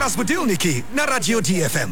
Разбудилники на радио DFM.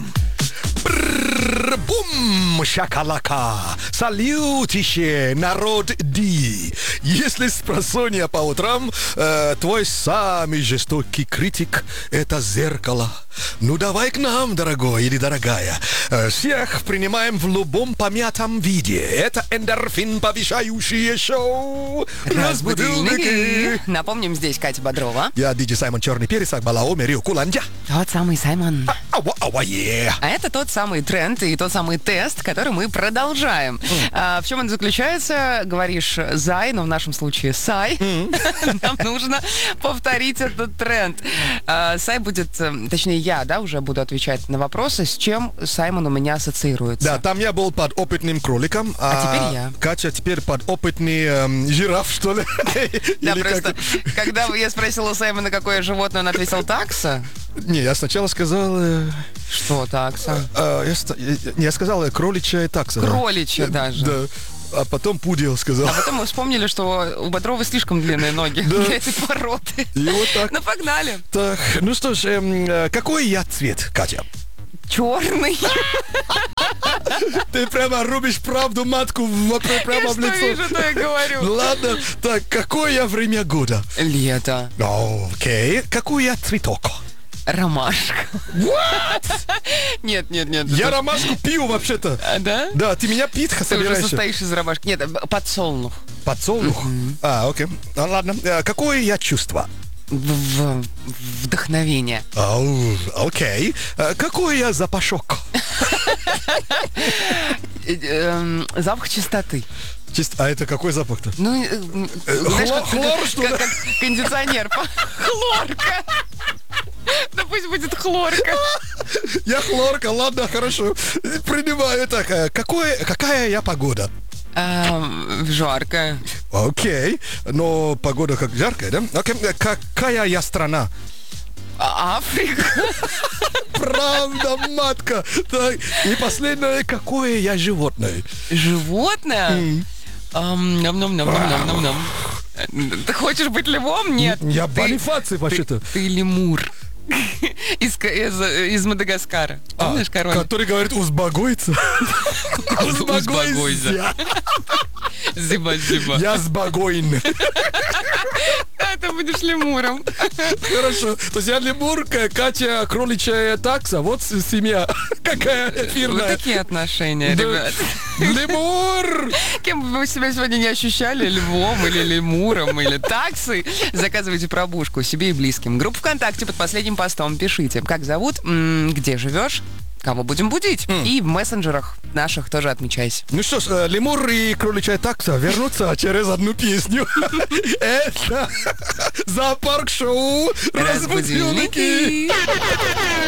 Бум, шакалака, салютище, народ Ди. Если с просонья по утрам твой самый жестокий критик — это зеркало, ну давай к нам, дорогой или дорогая. Всех принимаем в любом помятом виде. Это эндорфин повышающее шоу «Разбудилники». Напомним, здесь Катя Бодрова. Я диджей Саймон Черный Перец, Акбалао, Мерио Куланджа. Тот самый Саймон. Yeah. А это тот самый тренд и тот самый тест, который мы продолжаем. В чем он заключается? Говоришь «зай», но в нашем случае «сай». Нам нужно повторить этот тренд. Сай будет, точнее, я, уже буду отвечать на вопросы, с чем Саймон у меня ассоциируется. Да, там я был под опытным кроликом, а теперь я. Катя теперь под опытный жираф, что ли? Да, просто, когда я спросила у Саймона, какое животное, он ответил «такса». Не, я сначала сказал... Что такса? Я сказал кроличья такса. Кроличья даже. Да. А потом пудел сказал. А потом мы вспомнили, что у Бодрова слишком длинные ноги для этой породы. И вот так. Ну, погнали. Так, ну что ж, какой я цвет, Катя? Черный. Ты прямо рубишь правду матку прямо в лицо. Я что вижу, то и говорю. Ладно, так, какое время года? Лето. Окей. Какой я цветок? Ромашка. What? Нет. Я ромашку пью вообще-то. Да? Да, ты меня пить Ты собираешься. уже состоишь из ромашки. Нет, подсолнух. Подсолнух? Окей. Ладно. Какое я чувство? Вдохновение. Окей. Какой я запашок? Запах чистоты. А это какой запах-то? Ну, хлор, что ли? Как кондиционер. Хлорка. Ну пусть будет хлорка. Я хлорка, ладно, хорошо. Принимаю так. Какая я погода? Жаркая. Окей. Но погода как жаркая, да? Окей. Какая я страна? Африка. Правда, матка. Так, и последнее, какое я животное? Животное? Нам. Ты хочешь быть львом? Нет. Я Бонифаций вообще-то. Ты лемур. Из Мадагаскара. Помнишь, король? Который говорит «узбагойца». Узбагойся. Зиба. Я сбагойный. Ты будешь лемуром. Хорошо. То есть я лемур, Катя кроличья такса. Вот семья. Какая эфирная. Вот такие отношения, ребят. Лемур! Кем бы вы себя сегодня не ощущали, львом или лемуром, или таксой, заказывайте пробушку себе и близким. Группа ВКонтакте под последним постом пишите, как зовут, где живешь, кого будем будить. И в мессенджерах наших тоже отмечайся. Ну что ж, лемур и кроличья такса вернутся через одну песню. Это зоопарк-шоу «Разбудилники».